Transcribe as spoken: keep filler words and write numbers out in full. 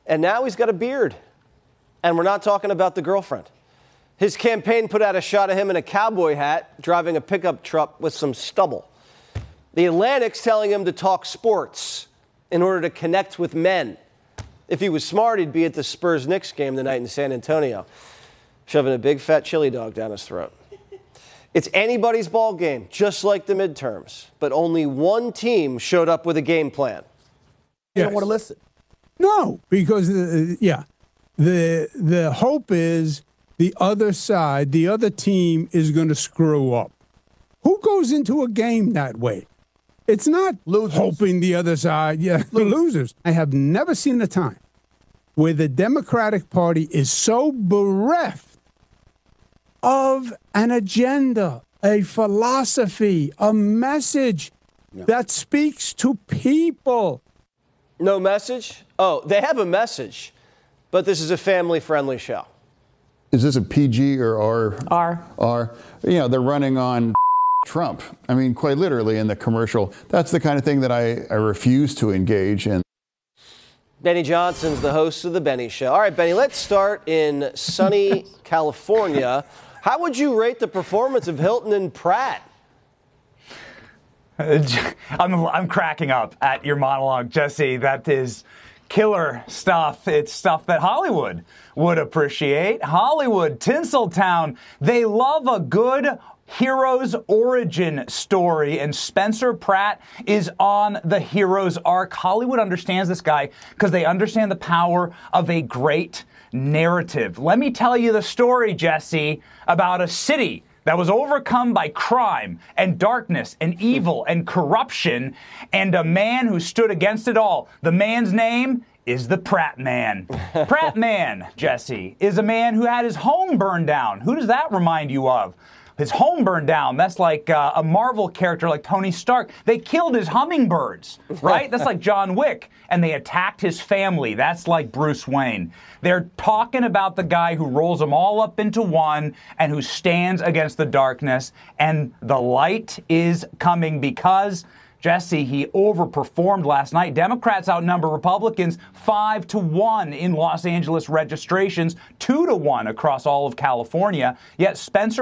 And now he's got a beard. And we're not talking about the girlfriend. His campaign put out a shot of him in a cowboy hat, driving a pickup truck with some stubble. The Atlantic's telling him to talk sports in order to connect with men. If he was smart, he'd be at the Spurs-Knicks game tonight in San Antonio, shoving a big fat chili dog down his throat. It's anybody's ball game, just like the midterms. But only one team showed up with a game plan. You Yes. don't want to listen. No, because, uh, yeah, the the hope is the other side, the other team is going to screw up. Who goes into a game that way? It's not Losers. hoping the other side, yeah, losers. losers. I have never seen a time where the Democratic Party is so bereft of an agenda, a philosophy, a message that speaks to people. No message? Oh, they have a message, but this is a family-friendly show. Is this a P G or R? R. R. You know, they're running on Trump. I mean, quite literally in the commercial. That's the kind of thing that I, I refuse to engage in. Benny Johnson's the host of The Benny Show. All right, Benny, let's start in sunny California. How would you rate the performance of Hilton and Pratt? I'm, I'm cracking up at your monologue, Jesse. That is killer stuff. It's stuff that Hollywood would appreciate. Hollywood, Tinseltown, they love a good hero's origin story, and Spencer Pratt is on the hero's arc. Hollywood understands this guy because they understand the power of a great narrative. Let me tell you the story, Jesse, about a city that was overcome by crime and darkness and evil and corruption, and a man who stood against it all. The man's name is the Pratt Man. Pratt Man, Jesse, is a man who had his home burned down. Who does that remind you of? His home burned down. That's like uh, a Marvel character like Tony Stark. They killed his hummingbirds, right? That's like John Wick. And they attacked his family. That's like Bruce Wayne. They're talking about the guy who rolls them all up into one and who stands against the darkness. And the light is coming because, Jesse, he overperformed last night. Democrats outnumber Republicans five to one in Los Angeles registrations, two to one across all of California. Yet Spencer